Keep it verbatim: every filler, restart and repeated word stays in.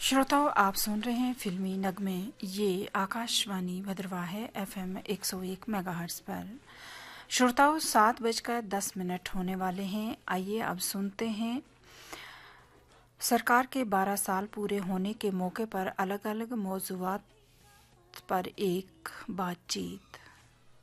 श्रोताओं, आप सुन रहे हैं फिल्मी नगमे। ये आकाशवाणी भद्रवाह है एफएम एक सौ एक मेगाहर्ट्ज़ पर। श्रोताओं, सात बजकर दस मिनट होने वाले हैं। आइए अब सुनते हैं सरकार के बारह साल पूरे होने के मौके पर अलग अलग मौज़ूआत पर एक बातचीत।